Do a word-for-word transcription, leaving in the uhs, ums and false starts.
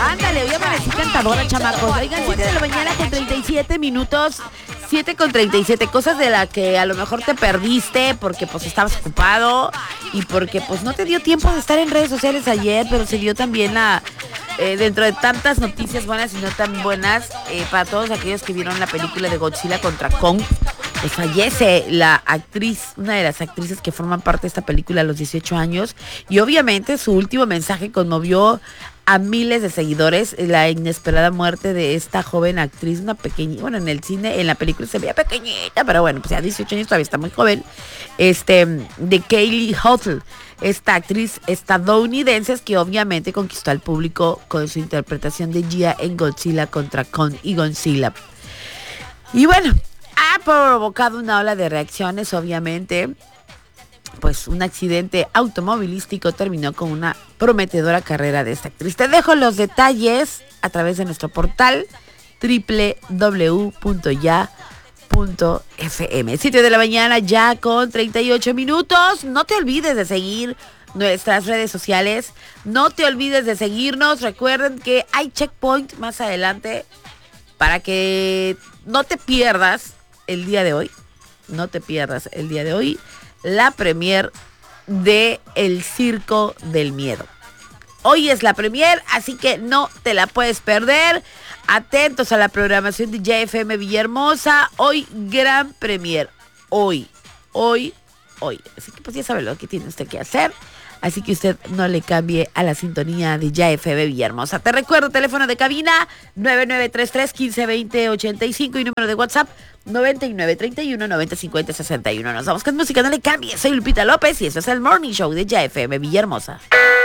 Ándale, hoy amanecí cantadora, chamacos. Oigan, siete de la mañana con treinta y siete minutos. siete con treinta y siete, cosas de las que a lo mejor te perdiste porque pues estabas ocupado y porque pues no te dio tiempo de estar en redes sociales ayer, pero se dio también la... Eh, dentro de tantas noticias buenas y no tan buenas, eh, para todos aquellos que vieron la película de Godzilla contra Kong, pues fallece la actriz, una de las actrices que forman parte de esta película a los dieciocho años, y obviamente su último mensaje conmovió a miles de seguidores. La inesperada muerte de esta joven actriz, una pequeña, bueno, en el cine, en la película se veía pequeñita, pero bueno, pues ya dieciocho años, todavía está muy joven, este, de Kaylee Hottle, esta actriz estadounidense que obviamente conquistó al público con su interpretación de Gia en Godzilla contra Kong y Godzilla. Y bueno, ha provocado una ola de reacciones, obviamente. Pues un accidente automovilístico terminó con una prometedora carrera de esta actriz. Te dejo los detalles a través de nuestro portal doble u doble u doble u punto ya punto f m. siete de la mañana ya con treinta y ocho minutos. No te olvides de seguir nuestras redes sociales. No te olvides de seguirnos. Recuerden que hay checkpoint más adelante para que no te pierdas el día de hoy. No te pierdas el día de hoy la premier de El Circo del Miedo. Hoy es la premier, así que no te la puedes perder. Atentos a la programación de Ya F M Villahermosa. Hoy gran premier. Hoy, hoy, hoy. Así que pues ya sabe lo que tiene usted que hacer. Así que usted no le cambie a la sintonía de Ya F M Villahermosa. Te recuerdo, teléfono de cabina nueve nueve tres tres, uno cinco dos cero, ocho cinco y número de WhatsApp noventa y nueve treinta y uno, noventa cincuenta sesenta y uno. Nos vamos con música, no le cambie. Soy Lupita López y eso es el Morning Show de Ya F M Villahermosa.